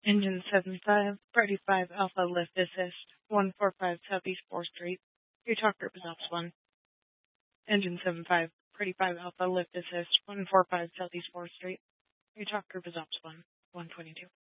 Engine 75, Freddy 5 Alpha Lift Assist, 145 Southeast 4th Street. Your talk group is Ops 1. Engine 75, Freddy 5 Alpha Lift Assist, 145 Southeast 4th Street. Your talk group is Ops 1, 122.